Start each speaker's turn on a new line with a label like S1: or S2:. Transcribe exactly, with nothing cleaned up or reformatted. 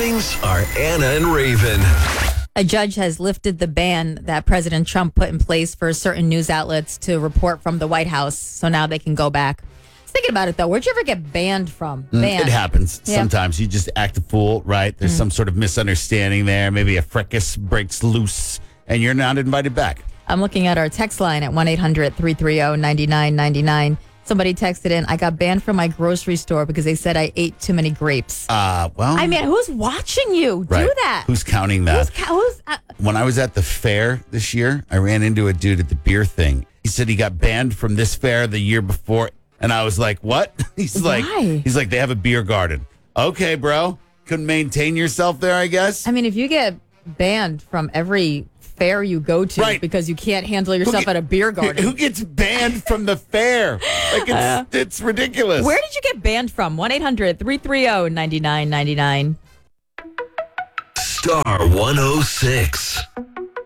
S1: mornings are Anna and Raven.
S2: A judge has lifted the ban that President Trump put in place for certain news outlets to report from the White House. So now they can go back. I was thinking about it, though. Where'd you ever get banned from? Banned.
S3: It happens.
S2: Yeah.
S3: Sometimes you just act a fool, right? There's
S2: Mm.
S3: some sort of misunderstanding there. Maybe a fracas breaks loose and you're not invited back.
S2: I'm looking at our text line at one eight hundred three three zero nine nine nine nine. Somebody texted in, I got banned from my grocery store because they said I ate too many grapes.
S3: Uh, well,
S2: I mean, who's watching you
S3: right.
S2: do that?
S3: Who's counting that?
S2: Who's, ca- who's uh,
S3: When I was at the fair this year, I ran into a dude at the beer thing. He said he got banned from this fair the year before. And I was like, what? He's
S2: Why?
S3: like, he's like, they have a beer garden. Okay, bro. Couldn't maintain yourself there, I guess.
S2: I mean, if you get banned from every fair you go to
S3: Right.
S2: because you can't handle yourself
S3: get-
S2: at a beer garden.
S3: Who gets banned from the fair? Like, it's, it's ridiculous.
S2: Where did you get banned from? one eight hundred three three zero nine nine nine nine.
S1: Star one oh six.